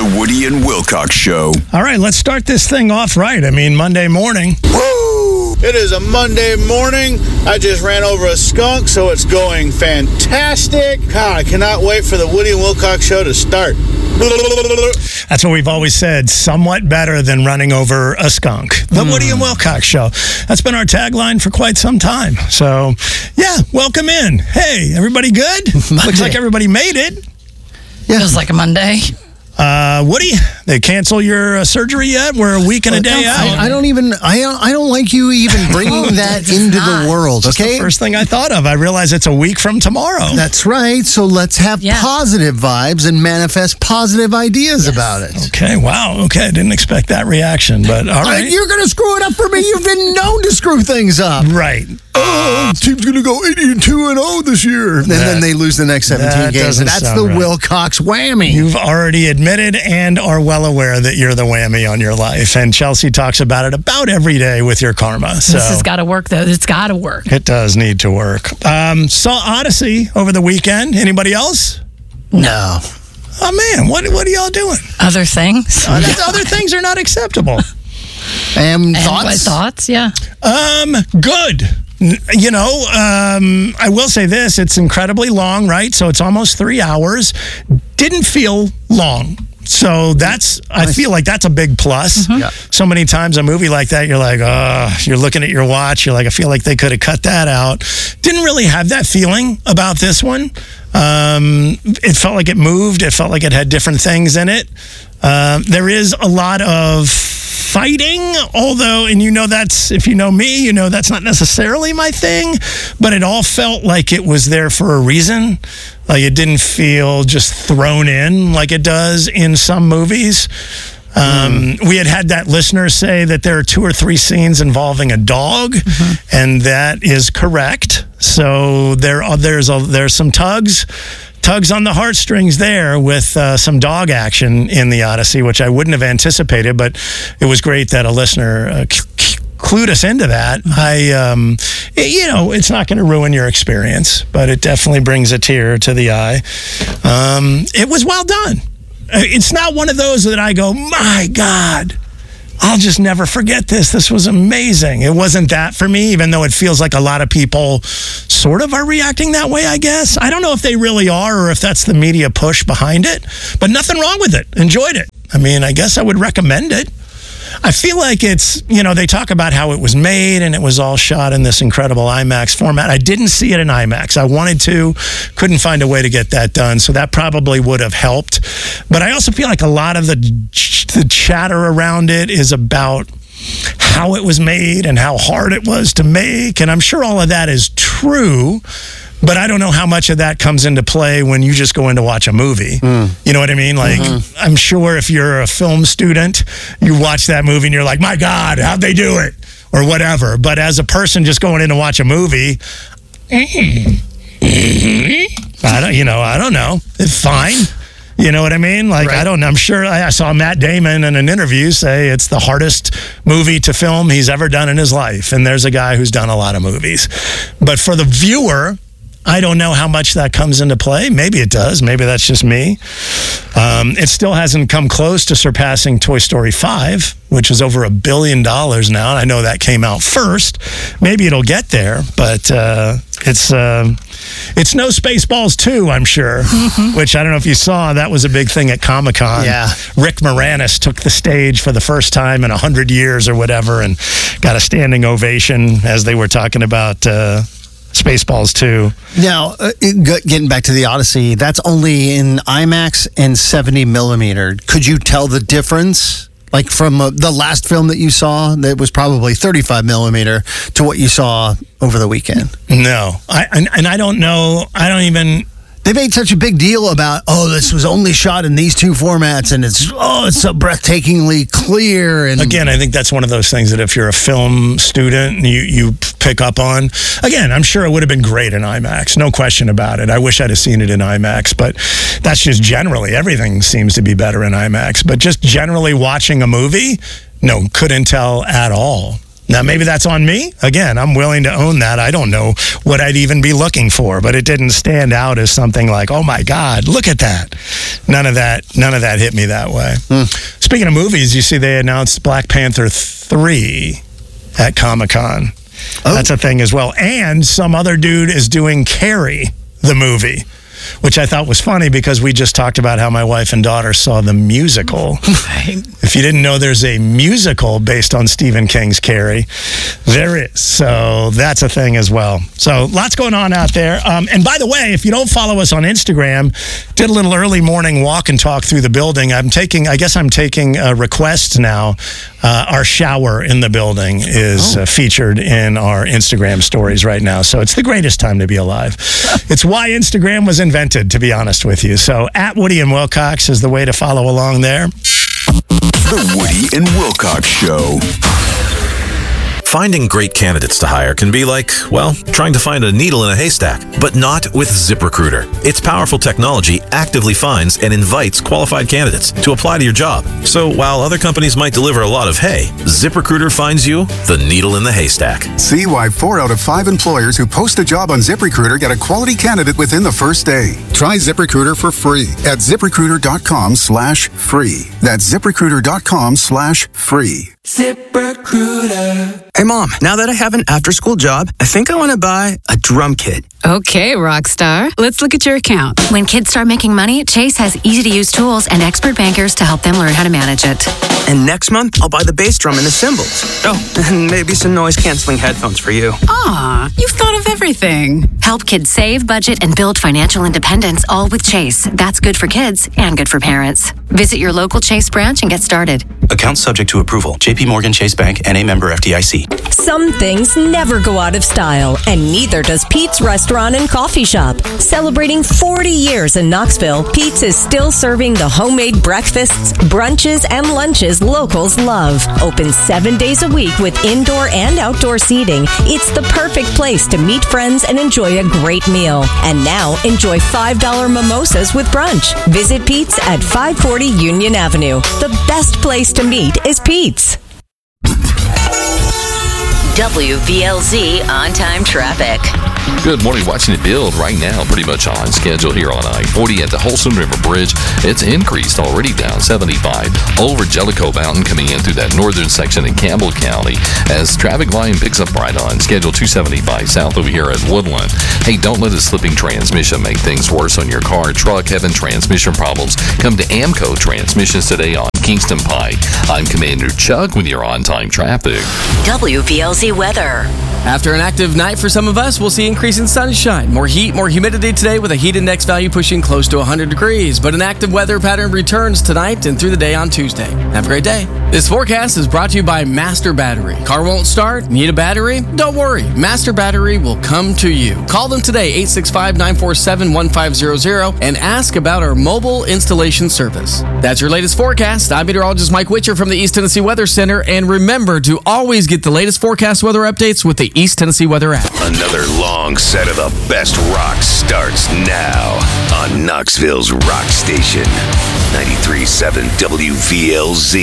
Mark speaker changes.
Speaker 1: The Woody and Wilcox Show.
Speaker 2: All right, let's start this thing off right. I mean, Monday morning.
Speaker 3: Woo! It is a Monday morning. I just ran over a skunk, so it's going fantastic. God, I cannot wait for the Woody and Wilcox Show to start.
Speaker 2: That's what we've always said, somewhat better than running over a skunk. The Woody and Wilcox Show. That's been our tagline for quite some time. So, yeah, welcome in. Hey, everybody good? Looks like everybody made it.
Speaker 4: Yeah. Feels like a Monday.
Speaker 2: Woody, they cancel your surgery yet? We're a week and a day out.
Speaker 5: I don't like you even bringing that into the world,
Speaker 2: Just
Speaker 5: okay?
Speaker 2: the first thing I thought of. I realize it's a week from tomorrow.
Speaker 5: That's right. So let's have positive vibes and manifest positive ideas about it.
Speaker 2: Okay, wow. Okay, I didn't expect that reaction, but all right.
Speaker 5: You're going to screw it up for me. You've been known to screw things up.
Speaker 2: Right.
Speaker 5: Team's going to go 82-0 this year. And then they lose the next 17 games. And that's the Wilcox whammy.
Speaker 2: You've already admitted and are well aware that you're the whammy on your life. And Chelsea talks about it about every day with your karma. So
Speaker 4: this has got to work, though. It's got to work.
Speaker 2: It does need to work. Saw Odyssey over the weekend. Anybody else?
Speaker 5: No.
Speaker 2: Oh, man. What are y'all doing?
Speaker 4: Other things?
Speaker 2: Other things are not acceptable.
Speaker 4: And
Speaker 5: thoughts?
Speaker 4: What thoughts? Yeah.
Speaker 2: Good. You know, I will say this. It's incredibly long, right? So it's almost 3 hours. Didn't feel long. So I feel like that's a big plus.
Speaker 4: Mm-hmm.
Speaker 5: Yeah.
Speaker 2: So many times a movie like that, you're like, you're looking at your watch. You're like, I feel like they could have cut that out. Didn't really have that feeling about this one. It felt like it moved. It felt like it had different things in it. There is a lot of fighting, although, and if you know me, that's not necessarily my thing, but it all felt like it was there for a reason. Like it didn't feel just thrown in like it does in some movies. We had that listener say that there are 2 or 3 scenes involving a dog, and that is correct. So there's some tugs on the heartstrings there with some dog action in the Odyssey, which I wouldn't have anticipated, but it was great that a listener clued us into that. It's not going to ruin your experience, but it definitely brings a tear to the eye. It was well done. It's not one of those that I go, my God, I'll just never forget this. This was amazing. It wasn't that for me, even though it feels like a lot of people sort of are reacting that way, I guess. I don't know if they really are or if that's the media push behind it, but nothing wrong with it. Enjoyed it. I mean, I guess I would recommend it. I feel like it's, they talk about how it was made and it was all shot in this incredible IMAX format. I didn't see it in IMAX. I wanted to, couldn't find a way to get that done. So that probably would have helped. But I also feel like a lot of the chatter around it is about how it was made and how hard it was to make. And I'm sure all of that is true. But I don't know how much of that comes into play when you just go in to watch a movie. You know what I mean? Like, I'm sure if you're a film student, you watch that movie and you're like, my God, how'd they do it? Or whatever. But as a person just going in to watch a movie, I don't know. It's fine. You know what I mean? Like, right. I'm sure I saw Matt Damon in an interview say it's the hardest movie to film he's ever done in his life. And there's a guy who's done a lot of movies. But for the viewer, I don't know how much that comes into play. Maybe it does. Maybe that's just me. It still hasn't come close to surpassing Toy Story 5, which is over $1 billion now. I know that came out first. Maybe it'll get there, but it's no Spaceballs 2, I'm sure, which I don't know if you saw. That was a big thing at Comic-Con.
Speaker 5: Yeah.
Speaker 2: Rick Moranis took the stage for the first time in 100 years or whatever and got a standing ovation as they were talking about Spaceballs 2.
Speaker 5: Now, getting back to the Odyssey, that's only in IMAX and 70 millimeter. Could you tell the difference? Like from the last film that you saw that was probably 35 millimeter to what you saw over the weekend?
Speaker 2: No. I don't know. I don't even...
Speaker 5: They made such a big deal about, this was only shot in these 2 formats, and it's so breathtakingly clear. And
Speaker 2: again, I think that's one of those things that if you're a film student, you pick up on. Again, I'm sure it would have been great in IMAX, no question about it. I wish I'd have seen it in IMAX, but that's just generally, everything seems to be better in IMAX. But just generally watching a movie, no, couldn't tell at all. Now, maybe that's on me. Again, I'm willing to own that. I don't know what I'd even be looking for, but it didn't stand out as something like, oh my God, look at that. None of that hit me that way. Speaking of movies, you see they announced Black Panther 3 at Comic-Con.
Speaker 5: Oh.
Speaker 2: That's a thing as well. And some other dude is doing Carrie, the movie, which I thought was funny because we just talked about how my wife and daughter saw the musical. If you didn't know there's a musical based on Stephen King's Carrie, there is. So that's a thing as well. So lots going on out there. And by the way, if you don't follow us on Instagram, did a little early morning walk and talk through the building. I guess I'm taking requests now. Our shower in the building is featured in our Instagram stories right now. So it's the greatest time to be alive. It's why Instagram was invented, to be honest with you. So at Woody and Wilcox is the way to follow along there.
Speaker 1: The Woody and Wilcox Show.
Speaker 6: Finding great candidates to hire can be like, well, trying to find a needle in a haystack, but not with ZipRecruiter. Its powerful technology actively finds and invites qualified candidates to apply to your job. So while other companies might deliver a lot of hay, ZipRecruiter finds you the needle in the haystack.
Speaker 7: See why 4 out of 5 employers who post a job on ZipRecruiter get a quality candidate within the first day. Try ZipRecruiter for free at ZipRecruiter.com/free. That's ZipRecruiter.com/free.
Speaker 8: ZipRecruiter. Hey Mom, now that I have an after-school job, I think I want to buy a drum kit.
Speaker 9: Okay, Rockstar. Let's look at your account.
Speaker 10: When kids start making money, Chase has easy-to-use tools and expert bankers to help them learn how to manage it.
Speaker 8: And next month, I'll buy the bass drum and the cymbals. Oh, and maybe some noise-canceling headphones for you.
Speaker 9: Aw, you've thought of everything.
Speaker 10: Help kids save, budget, and build financial independence, all with Chase. That's good for kids and good for parents. Visit your local Chase branch and get started.
Speaker 11: Account subject to approval. JP Morgan Chase Bank, N.A. member FDIC.
Speaker 12: Some things never go out of style, and neither does Pete's Restaurant and Coffee Shop. Celebrating 40 years in Knoxville, Pete's is still serving the homemade breakfasts, brunches, and lunches locals love. Open 7 days a week with indoor and outdoor seating. It's the perfect place to meet friends and enjoy a great meal. And now, enjoy $5 mimosas with brunch. Visit Pete's at 540 Union Avenue. The best place to meet is Pete's.
Speaker 13: WVLZ on-time traffic.
Speaker 14: Good morning. Watching it build right now, pretty much on schedule here on I-40 at the Holston River Bridge. It's increased already down 75 over Jellicoe Mountain coming in through that northern section in Campbell County as traffic volume picks up right on schedule 275 south over here at Woodland. Hey, don't let a slipping transmission make things worse on your car, truck, having transmission problems. Come to AMCO Transmissions today on Kingston Pike. I'm Commander Chuck with your on-time traffic.
Speaker 13: WVLZ weather.
Speaker 15: After an active night for some of us, we'll see increasing sunshine. More heat, more humidity today with a heat index value pushing close to 100 degrees. But an active weather pattern returns tonight and through the day on Tuesday. Have a great day. This forecast is brought to you by Master Battery. Car won't start? Need a battery? Don't worry. Master Battery will come to you. Call them today, 865-947-1500, and ask about our mobile installation service. That's your latest forecast. I'm meteorologist Mike Witcher from the East Tennessee Weather Center. And remember to always get the latest forecast weather updates with the East Tennessee Weather app.
Speaker 1: Another long set of the best rock starts now on Knoxville's Rock Station, 93.7 WVLZ.